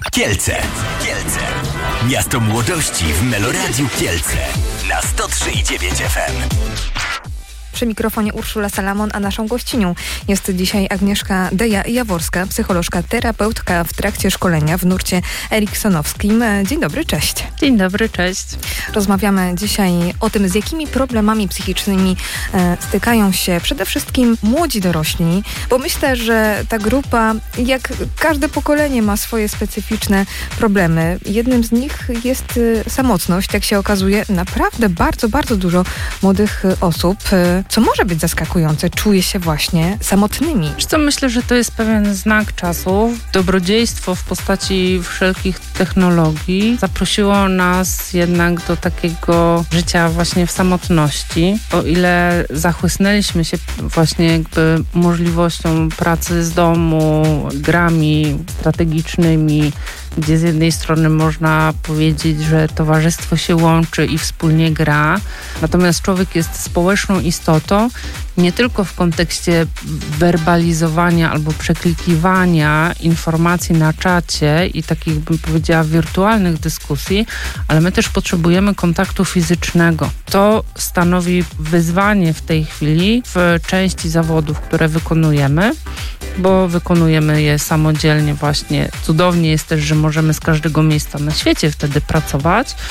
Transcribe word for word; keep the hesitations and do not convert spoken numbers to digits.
Kielce. Kielce. Miasto młodości w Meloradiu Kielce. Na sto trzy i dziewięć F M. Przy mikrofonie Urszula Salamon, a naszą gościnią jest dzisiaj Agnieszka Deja-Jaworska, psycholożka, terapeutka w trakcie szkolenia w nurcie eriksonowskim. Dzień dobry, cześć. Dzień dobry, cześć. Rozmawiamy dzisiaj o tym, z jakimi problemami psychicznymi e, stykają się przede wszystkim młodzi dorośli, bo myślę, że ta grupa, jak każde pokolenie, ma swoje specyficzne problemy. Jednym z nich jest e, samotność. Jak się okazuje, naprawdę bardzo, bardzo dużo młodych osób, e, co może być zaskakujące, czuje się właśnie samotnymi. Wiesz co, myślę, że to jest pewien znak czasów. Dobrodziejstwo w postaci wszelkich technologii zaprosiło nas jednak do takiego życia właśnie w samotności. O ile zachłysnęliśmy się właśnie jakby możliwością pracy z domu, grami strategicznymi, gdzie z jednej strony można powiedzieć, że towarzystwo się łączy i wspólnie gra, natomiast człowiek jest społeczną istotą, nie tylko w kontekście werbalizowania albo przeklikiwania informacji na czacie i takich, bym powiedziała, wirtualnych dyskusji, ale my też potrzebujemy kontaktu fizycznego. To stanowi wyzwanie w tej chwili w części zawodów, które wykonujemy, bo wykonujemy je samodzielnie właśnie. Cudownie jest też, że możemy z każdego miejsca na świecie wtedy pracować,